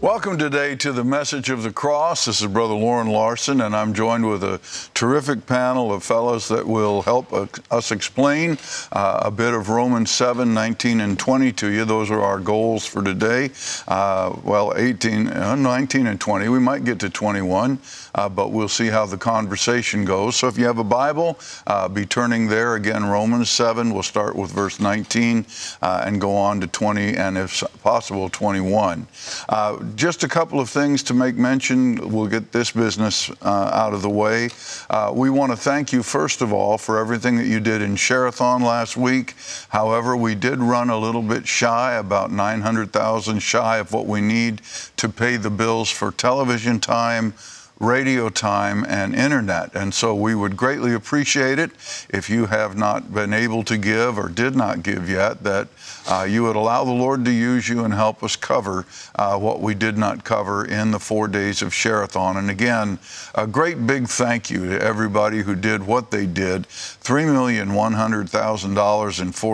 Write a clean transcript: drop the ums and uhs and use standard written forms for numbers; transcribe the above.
Welcome today to the Message of the Cross. This is Brother Loren Larson, and I'm joined with a terrific panel of fellows that will help us explain a bit of Romans 7, 19, and 20 to you. Those are our goals for today. 19 and 20. We might get to 21, but we'll see how the conversation goes. So if you have a Bible, be turning there. Again, Romans 7, we'll start with verse 19 and go on to 20, and if possible, 21. Just a couple of things to make mention. We'll get this business out of the way. We want to thank you, first of all, for everything that you did in Share-a-thon last week. However, we did run a little bit shy, about 900,000 shy of what we need to pay the bills for television time, radio time, and internet. And so we would greatly appreciate it if you have not been able to give or did not give yet, that you would allow the Lord to use you and help us cover what we did not cover in the 4 days of Share-a-thon. And again, a great big thank you to everybody who did what they did. $3,100,000 in 4